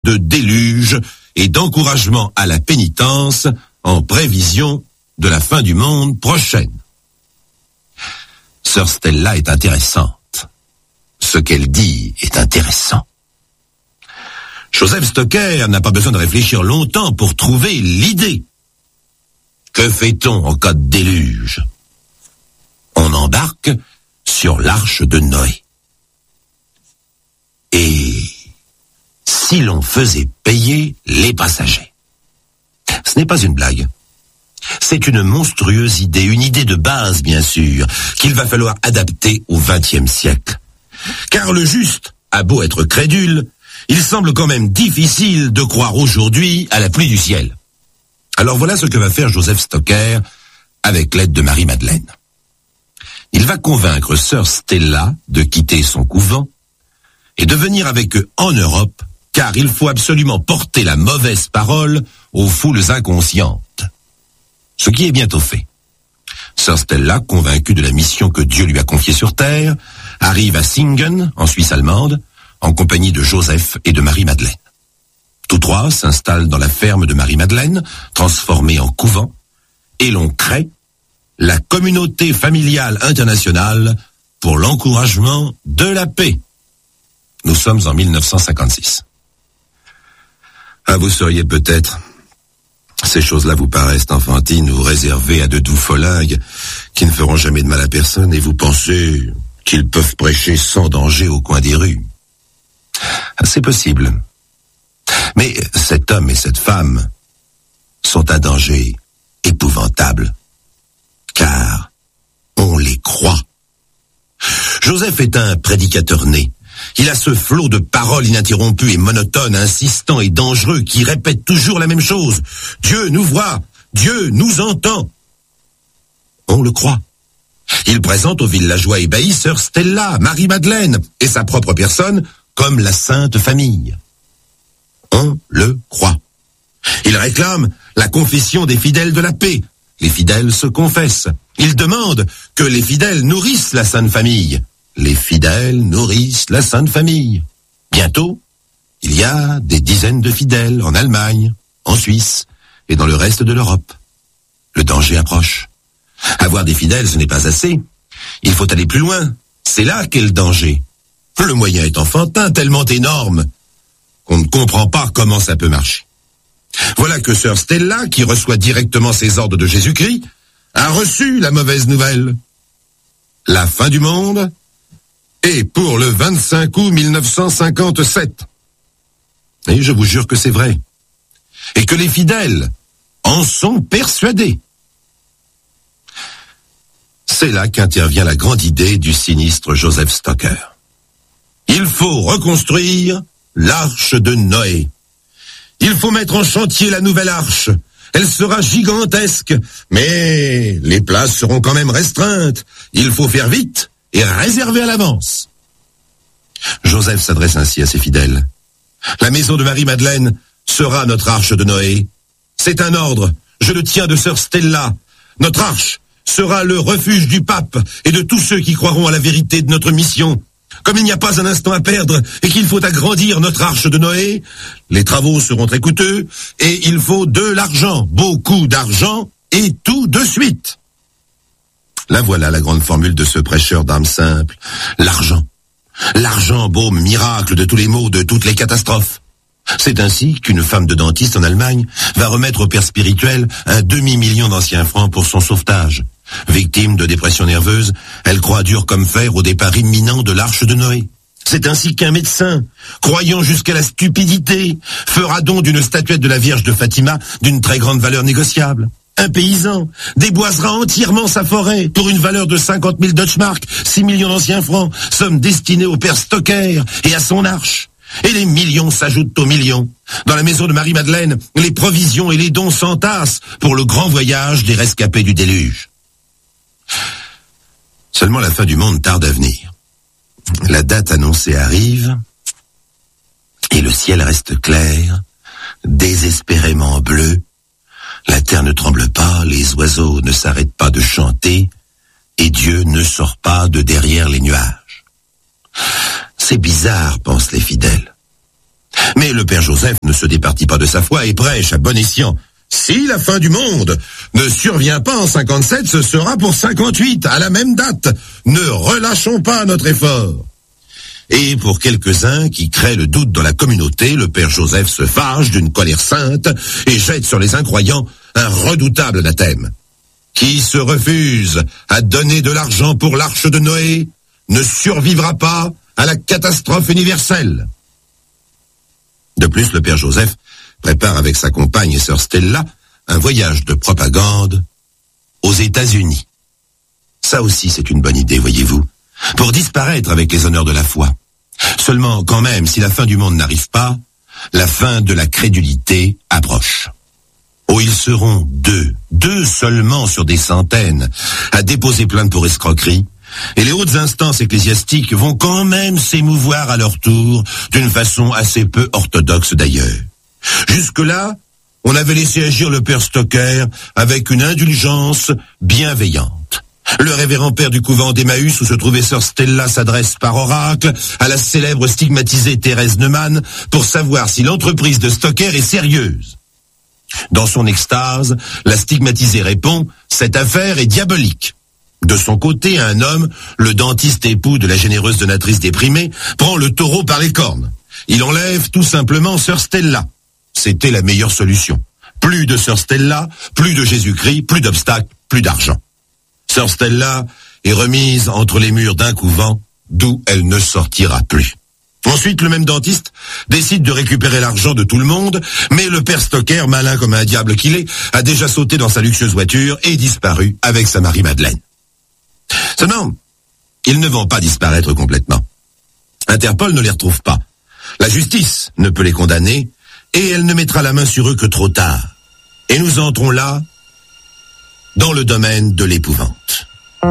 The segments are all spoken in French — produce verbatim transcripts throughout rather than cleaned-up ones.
de déluge et d'encouragement à la pénitence en prévision de la fin du monde prochaine. Sœur Stella est intéressante. Ce qu'elle dit est intéressant. Joseph Stocker n'a pas besoin de réfléchir longtemps pour trouver l'idée. Que fait-on en cas de déluge? On embarque sur l'arche de Noé. Et si l'on faisait payer les passagers? Ce n'est pas une blague. C'est une monstrueuse idée, une idée de base, bien sûr, qu'il va falloir adapter au vingtième siècle. Car le juste a beau être crédule, il semble quand même difficile de croire aujourd'hui à la pluie du ciel. Alors voilà ce que va faire Joseph Stocker avec l'aide de Marie-Madeleine. Il va convaincre sœur Stella de quitter son couvent et de venir avec eux en Europe, car il faut absolument porter la mauvaise parole aux foules inconscientes. Ce qui est bientôt fait. Sœur Stella, convaincue de la mission que Dieu lui a confiée sur terre, arrive à Singen, en Suisse allemande, en compagnie de Joseph et de Marie-Madeleine. Tous trois s'installent dans la ferme de Marie-Madeleine, transformée en couvent, et l'on crée la Communauté familiale internationale pour l'encouragement de la paix. Nous sommes en mille neuf cent cinquante-six. Ah, vous seriez peut-être, ces choses-là vous paraissent enfantines ou réservées à de doux folingues qui ne feront jamais de mal à personne, et vous pensez qu'ils peuvent prêcher sans danger au coin des rues. Ah, c'est possible. Mais cet homme et cette femme sont un danger épouvantable, car on les croit. Joseph est un prédicateur né. Il a ce flot de paroles ininterrompues et monotones, insistant et dangereux, qui répète toujours la même chose. Dieu nous voit, Dieu nous entend. On le croit. Il présente aux villageois ébahis sœur Stella, Marie-Madeleine et sa propre personne comme la Sainte Famille. On le croit. Il réclame la confession des fidèles de la paix. Les fidèles se confessent. Il demande que les fidèles nourrissent la Sainte Famille. Les fidèles nourrissent la Sainte Famille. Bientôt, il y a des dizaines de fidèles en Allemagne, en Suisse et dans le reste de l'Europe. Le danger approche. Avoir des fidèles, ce n'est pas assez. Il faut aller plus loin. C'est là qu'est le danger. Le moyen est enfantin, tellement énorme qu'on ne comprend pas comment ça peut marcher. Voilà que sœur Stella, qui reçoit directement ses ordres de Jésus-Christ, a reçu la mauvaise nouvelle. La fin du monde est pour le vingt-cinq août mille neuf cent cinquante-sept. Et je vous jure que c'est vrai. Et que les fidèles en sont persuadés. C'est là qu'intervient la grande idée du sinistre Joseph Stocker. Il faut reconstruire l'arche de Noé. Il faut mettre en chantier la nouvelle arche. Elle sera gigantesque, mais les places seront quand même restreintes. Il faut faire vite et réserver à l'avance. Joseph s'adresse ainsi à ses fidèles. La maison de Marie-Madeleine sera notre arche de Noé. C'est un ordre, je le tiens de sœur Stella. Notre arche sera le refuge du pape et de tous ceux qui croiront à la vérité de notre mission. Comme il n'y a pas un instant à perdre et qu'il faut agrandir notre arche de Noé, les travaux seront très coûteux et il faut de l'argent, beaucoup d'argent et tout de suite. Là voilà la grande formule de ce prêcheur d'âme simple. L'argent. L'argent, baume miracle de tous les maux, de toutes les catastrophes. C'est ainsi qu'une femme de dentiste en Allemagne va remettre au père spirituel un demi-million d'anciens francs pour son sauvetage. Victime de dépression nerveuse, elle croit dur comme fer au départ imminent de l'arche de Noé. C'est ainsi qu'un médecin, croyant jusqu'à la stupidité, fera don d'une statuette de la Vierge de Fatima d'une très grande valeur négociable. Un paysan déboisera entièrement sa forêt pour une valeur de cinquante mille Deutschmark, six millions d'anciens francs, somme destinée au père Stocker et à son arche. Et les millions s'ajoutent aux millions. Dans la maison de Marie-Madeleine, les provisions et les dons s'entassent pour le grand voyage des rescapés du déluge. Seulement la fin du monde tarde à venir. La date annoncée arrive et le ciel reste clair, désespérément bleu. La terre ne tremble pas, les oiseaux ne s'arrêtent pas de chanter et Dieu ne sort pas de derrière les nuages. C'est bizarre, pensent les fidèles. Mais le père Joseph ne se départit pas de sa foi et prêche à bon escient. Si la fin du monde ne survient pas en cinquante-sept, ce sera pour cinquante-huit, à la même date. Ne relâchons pas notre effort. Et pour quelques-uns qui créent le doute dans la communauté, le père Joseph se fâche d'une colère sainte et jette sur les incroyants un redoutable anathème. Qui se refuse à donner de l'argent pour l'arche de Noé ne survivra pas à la catastrophe universelle. De plus, le père Joseph prépare avec sa compagne et sœur Stella un voyage de propagande aux États-Unis. Ça aussi, c'est une bonne idée, voyez-vous, pour disparaître avec les honneurs de la foi. Seulement, quand même, si la fin du monde n'arrive pas, la fin de la crédulité approche. Oh, ils seront deux, deux seulement sur des centaines, à déposer plainte pour escroquerie, et les hautes instances ecclésiastiques vont quand même s'émouvoir à leur tour, d'une façon assez peu orthodoxe d'ailleurs. Jusque-là, on avait laissé agir le père Stocker avec une indulgence bienveillante. Le révérend père du couvent d'Emmaüs, où se trouvait sœur Stella, s'adresse par oracle à la célèbre stigmatisée Thérèse Neumann pour savoir si l'entreprise de Stocker est sérieuse. Dans son extase, la stigmatisée répond « Cette affaire est diabolique ». De son côté, un homme, le dentiste époux de la généreuse donatrice déprimée, prend le taureau par les cornes. Il enlève tout simplement sœur Stella. C'était la meilleure solution. Plus de sœur Stella, plus de Jésus-Christ, plus d'obstacles, plus d'argent. Sœur Stella est remise entre les murs d'un couvent, d'où elle ne sortira plus. Ensuite, le même dentiste décide de récupérer l'argent de tout le monde, mais le père Stocker, malin comme un diable qu'il est, a déjà sauté dans sa luxueuse voiture et disparu avec sa Marie-Madeleine. Seulement, ils ne vont pas disparaître complètement. Interpol ne les retrouve pas. La justice ne peut les condamner, et elle ne mettra la main sur eux que trop tard. Et nous entrons là, dans le domaine de l'épouvante.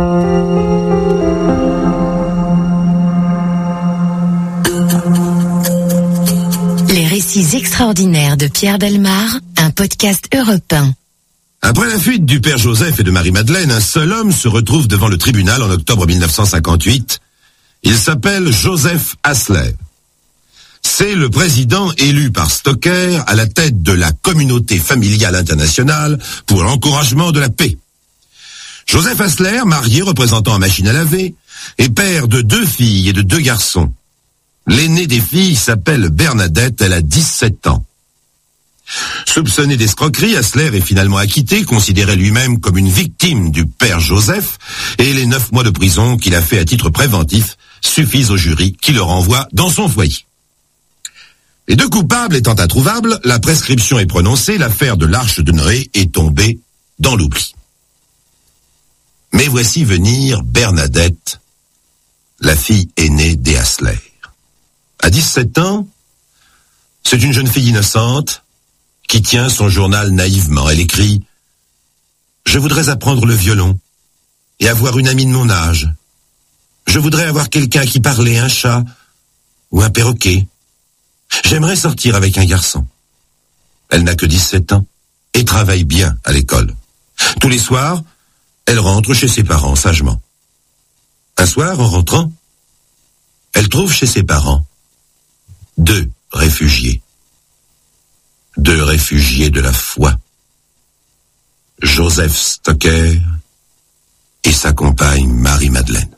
Les récits extraordinaires de Pierre Bellemare, un podcast Europe un. Après la fuite du père Joseph et de Marie-Madeleine, un seul homme se retrouve devant le tribunal en octobre mille neuf cent cinquante-huit. Il s'appelle Joseph Hassler. C'est le président élu par Stocker à la tête de la communauté familiale internationale pour l'encouragement de la paix. Joseph Hassler, marié, représentant un machine à laver, est père de deux filles et de deux garçons. L'aînée des filles s'appelle Bernadette, elle a dix-sept ans. Soupçonné d'escroquerie, Hassler est finalement acquitté, considéré lui-même comme une victime du père Joseph, et les neuf mois de prison qu'il a fait à titre préventif suffisent au jury qui le renvoie dans son foyer. Les deux coupables étant introuvables, la prescription est prononcée, l'affaire de l'arche de Noé est tombée dans l'oubli. Mais voici venir Bernadette, la fille aînée des Hassler. À dix-sept ans, c'est une jeune fille innocente qui tient son journal naïvement. Elle écrit « Je voudrais apprendre le violon et avoir une amie de mon âge. Je voudrais avoir quelqu'un qui parlait, un chat ou un perroquet. J'aimerais sortir avec un garçon. » Elle n'a que dix-sept ans et travaille bien à l'école. Tous les soirs, elle rentre chez ses parents sagement. Un soir, en rentrant, elle trouve chez ses parents deux réfugiés. Deux réfugiés de la foi. Joseph Stocker et sa compagne Marie-Madeleine.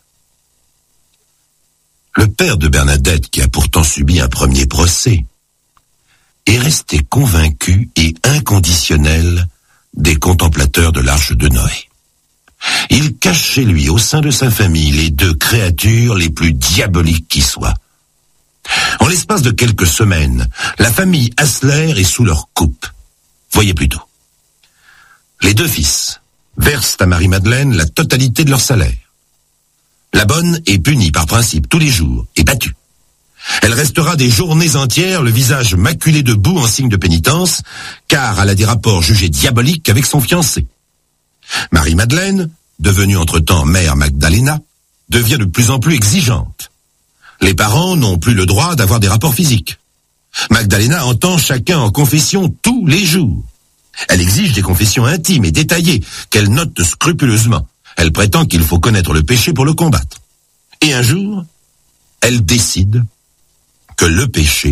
Le père de Bernadette, qui a pourtant subi un premier procès, est resté convaincu et inconditionnel des contemplateurs de l'arche de Noé. Il cache chez lui, au sein de sa famille, les deux créatures les plus diaboliques qui soient. En l'espace de quelques semaines, la famille Hassler est sous leur coupe. Voyez plutôt. Les deux fils versent à Marie-Madeleine la totalité de leur salaire. La bonne est punie par principe tous les jours et battue. Elle restera des journées entières, le visage maculé de boue en signe de pénitence, car elle a des rapports jugés diaboliques avec son fiancé. Marie-Madeleine, devenue entre-temps mère Magdalena, devient de plus en plus exigeante. Les parents n'ont plus le droit d'avoir des rapports physiques. Magdalena entend chacun en confession tous les jours. Elle exige des confessions intimes et détaillées, qu'elle note scrupuleusement. Elle prétend qu'il faut connaître le péché pour le combattre. Et un jour, elle décide que le péché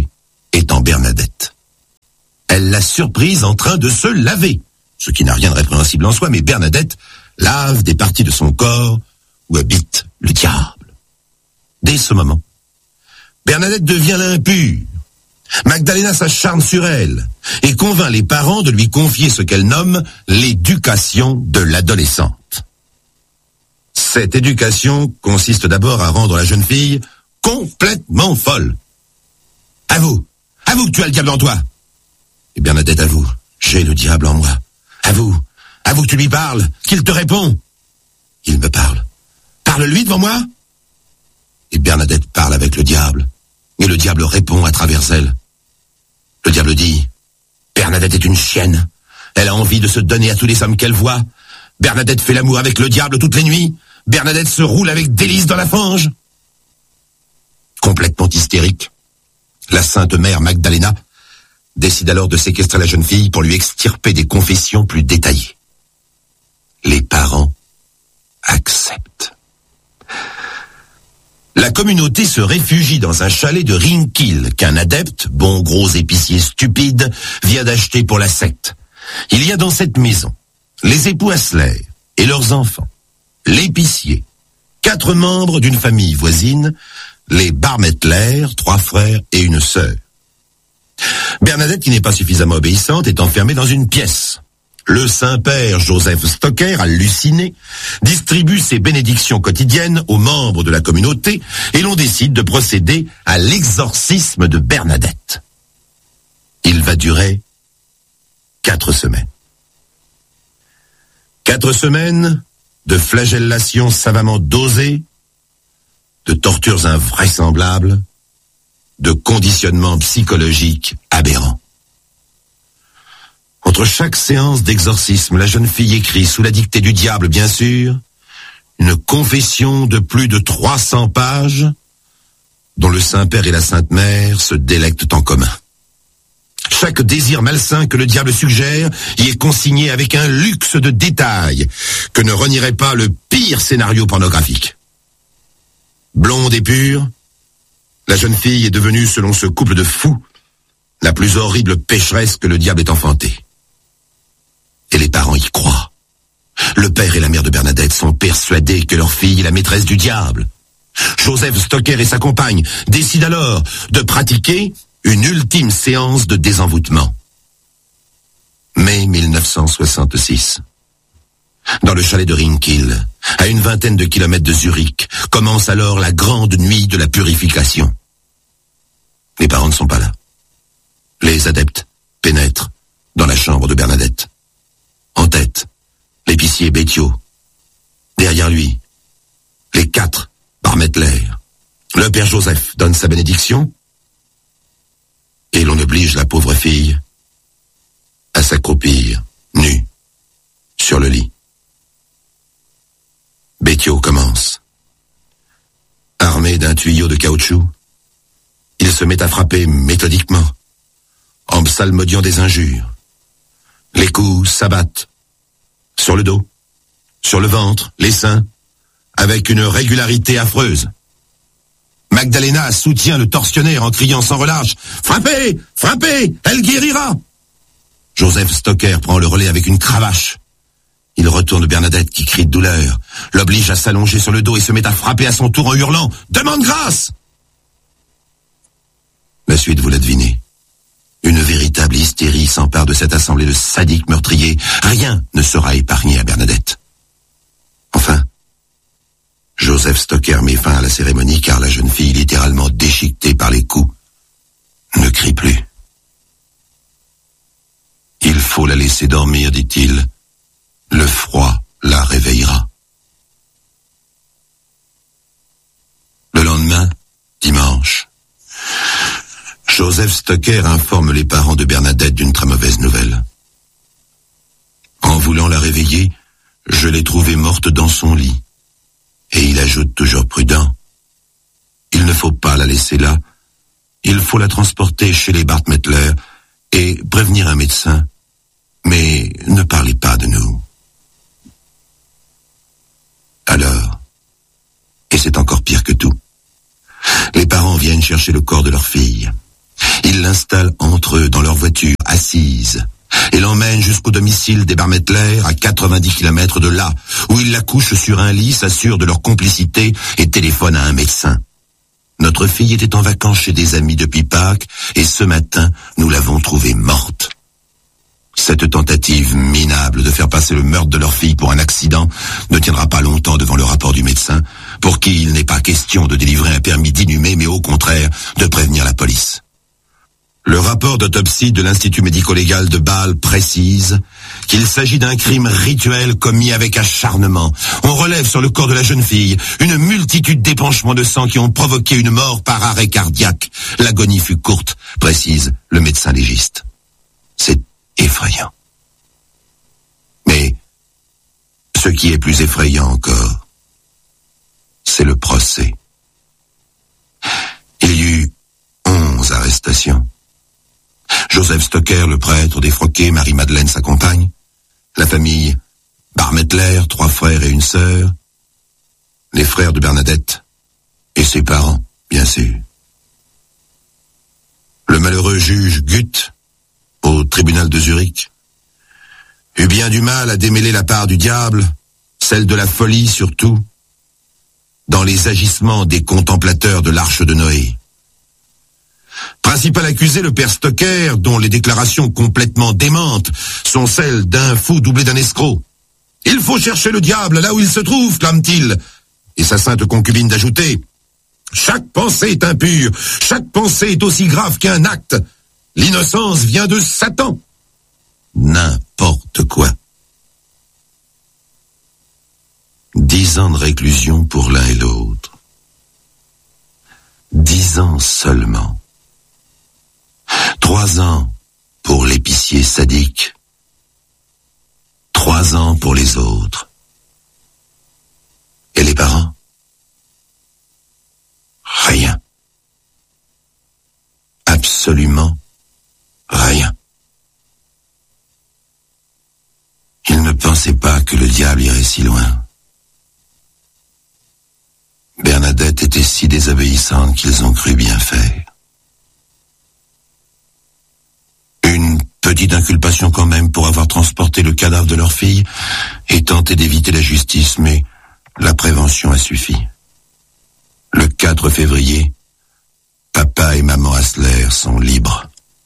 étant Bernadette. Elle l'a surprise en train de se laver, ce qui n'a rien de répréhensible en soi, mais Bernadette lave des parties de son corps où habite le diable. Dès ce moment, Bernadette devient l'impure. Magdalena s'acharne sur elle et convainc les parents de lui confier ce qu'elle nomme l'éducation de l'adolescente. Cette éducation consiste d'abord à rendre la jeune fille complètement folle. Avoue, avoue que tu as le diable en toi. Et Bernadette avoue, j'ai le diable en moi. Avoue, avoue que tu lui parles, qu'il te répond. Il me parle. Parle-lui devant moi. Et Bernadette parle avec le diable, et le diable répond à travers elle. Le diable dit, Bernadette est une chienne. Elle a envie de se donner à tous les hommes qu'elle voit. Bernadette fait l'amour avec le diable toutes les nuits. Bernadette se roule avec délice dans la fange. Complètement hystérique, la sainte mère Magdalena décide alors de séquestrer la jeune fille pour lui extirper des confessions plus détaillées. Les parents acceptent. La communauté se réfugie dans un chalet de Ringkill qu'un adepte, bon gros épicier stupide, vient d'acheter pour la secte. Il y a dans cette maison les époux Hassler et leurs enfants, l'épicier, quatre membres d'une famille voisine, les Barmettler, trois frères et une sœur. Bernadette, qui n'est pas suffisamment obéissante, est enfermée dans une pièce. Le Saint-Père Joseph Stocker, halluciné, distribue ses bénédictions quotidiennes aux membres de la communauté et l'on décide de procéder à l'exorcisme de Bernadette. Il va durer quatre semaines. Quatre semaines de flagellations savamment dosées, de tortures invraisemblables, de conditionnements psychologiques aberrants. Entre chaque séance d'exorcisme, la jeune fille écrit, sous la dictée du diable bien sûr, une confession de plus de trois cents pages, dont le Saint-Père et la Sainte Mère se délectent en commun. Chaque désir malsain que le diable suggère y est consigné avec un luxe de détails que ne renierait pas le pire scénario pornographique. Blonde et pure, la jeune fille est devenue, selon ce couple de fous, la plus horrible pécheresse que le diable ait enfantée. Et les parents y croient. Le père et la mère de Bernadette sont persuadés que leur fille est la maîtresse du diable. Joseph Stocker et sa compagne décident alors de pratiquer une ultime séance de désenvoûtement. Mai mille neuf cent soixante-six. Dans le chalet de Ringkill, à une vingtaine de kilomètres de Zurich, commence alors la grande nuit de la purification. Les parents ne sont pas là. Les adeptes pénètrent dans la chambre de Bernadette. En tête, l'épicier Béthiaud. Derrière lui, les quatre Barmettler. Le père Joseph donne sa bénédiction et l'on oblige la pauvre fille à s'accroupir, nue, sur le lit. Béthiaud commence. Armé d'un tuyau de caoutchouc, il se met à frapper méthodiquement, en psalmodiant des injures. Les coups s'abattent sur le dos, sur le ventre, les seins, avec une régularité affreuse. Magdalena soutient le tortionnaire en criant sans relâche « Frappez! Frappez! Elle guérira !» Joseph Stocker prend le relais avec une cravache. Il retourne Bernadette qui crie de douleur, l'oblige à s'allonger sur le dos et se met à frapper à son tour en hurlant « Demande grâce !» La suite, vous la devinez. Une véritable hystérie s'empare de cette assemblée de sadiques meurtriers. Rien ne sera épargné à Bernadette. Enfin, Joseph Stocker met fin à la cérémonie car la jeune fille, littéralement déchiquetée par les coups, ne crie plus. Il faut la laisser dormir, dit-il. Le froid la réveillera. Le lendemain, dimanche, Joseph Stocker informe les parents de Bernadette d'une très mauvaise nouvelle. En voulant la réveiller, je l'ai trouvée morte dans son lit. Et il ajoute, toujours prudent, il ne faut pas la laisser là, il faut la transporter chez les Barmettler et prévenir un médecin, mais ne parlez pas de nous. Alors, et c'est encore pire que tout, les parents viennent chercher le corps de leur fille. Ils l'installent entre eux dans leur voiture, assise, et l'emmènent jusqu'au domicile des Barmettler, à quatre-vingt-dix kilomètres de là, où ils la couchent sur un lit, s'assurent de leur complicité et téléphonent à un médecin. Notre fille était en vacances chez des amis depuis Pâques, et ce matin, nous l'avons trouvée morte. Cette tentative minable de faire passer le meurtre de leur fille pour un accident ne tiendra pas longtemps devant le rapport du médecin, pour qui il n'est pas question de délivrer un permis d'inhumer, mais au contraire de prévenir la police. Le rapport d'autopsie de l'Institut médico-légal de Bâle précise qu'il s'agit d'un crime rituel commis avec acharnement. On relève sur le corps de la jeune fille une multitude d'épanchements de sang qui ont provoqué une mort par arrêt cardiaque. L'agonie fut courte, précise le médecin légiste. C'est effrayant. Mais ce qui est plus effrayant encore, c'est le procès. Il y eut onze arrestations. Joseph Stocker, le prêtre défroqué, Marie-Madeleine, sa compagne, la famille Barmettler, trois frères et une sœur, les frères de Bernadette et ses parents, bien sûr. Le malheureux juge Gutt, au tribunal de Zurich, eut bien du mal à démêler la part du diable, celle de la folie surtout, dans les agissements des contemplateurs de l'Arche de Noé. Principal accusé, le père Stocker, dont les déclarations complètement démentes sont celles d'un fou doublé d'un escroc. « Il faut chercher le diable là où il se trouve », clame-t-il. Et sa sainte concubine d'ajouter « Chaque pensée est impure, chaque pensée est aussi grave qu'un acte. L'innocence vient de Satan. » N'importe quoi. Dix ans de réclusion pour l'un et l'autre. Dix ans seulement. Trois ans pour l'épicier sadique. Trois ans pour les autres. Et les parents? Rien. Absolument rien. Ils ne pensaient pas que le diable irait si loin. Bernadette était si désobéissante qu'ils ont cru bien faire. Une petite inculpation quand même pour avoir transporté le cadavre de leur fille et tenté d'éviter la justice, mais la prévention a suffi. Le quatre février, papa et maman Hassler sont libres.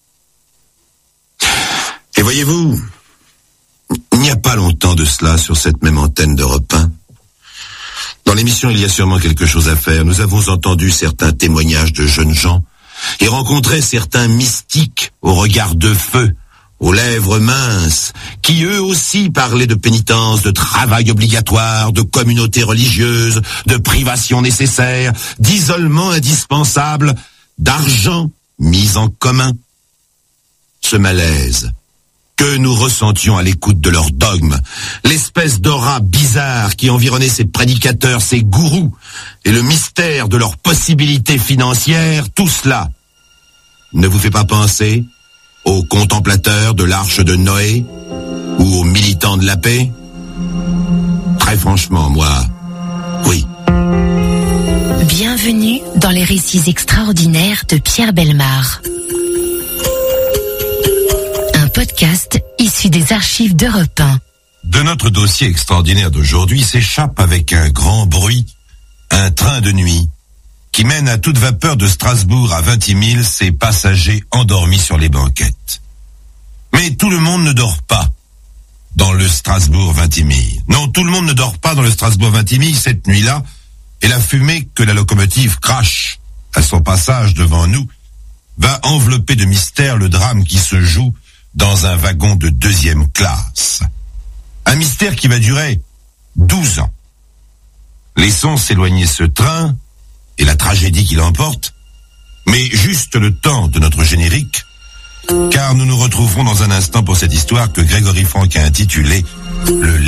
Et voyez-vous, il n'y a pas longtemps de cela, sur cette même antenne d'Europe un, dans l'émission Il y a sûrement quelque chose à faire, nous avons entendu certains témoignages de jeunes gens et rencontré certains mystiques au regard de feu, aux lèvres minces, qui eux aussi parlaient de pénitence, de travail obligatoire, de communauté religieuse, de privation nécessaire, d'isolement indispensable, d'argent mis en commun. Ce malaise que nous ressentions à l'écoute de leurs dogmes, l'espèce d'aura bizarre qui environnait ces prédicateurs, ces gourous, et le mystère de leurs possibilités financières, tout cela ne vous fait pas penser aux contemplateurs de l'Arche de Noé ou aux militants de la paix? Très franchement, moi, oui. Bienvenue dans les récits extraordinaires de Pierre Bellemare. Podcast issu des archives d'Europe un. De notre dossier extraordinaire d'aujourd'hui s'échappe avec un grand bruit un train de nuit qui mène à toute vapeur de Strasbourg à Vintimille ses passagers endormis sur les banquettes. Mais tout le monde ne dort pas dans le Strasbourg-Vintimille. Non, tout le monde ne dort pas dans le Strasbourg-Vintimille cette nuit-là, et la fumée que la locomotive crache à son passage devant nous va envelopper de mystère le drame qui se joue dans un wagon de deuxième classe. Un mystère qui va durer douze ans. Laissons s'éloigner ce train et la tragédie qui l'emporte, mais juste le temps de notre générique, car nous nous retrouverons dans un instant pour cette histoire que Grégory Franck a intitulée « Le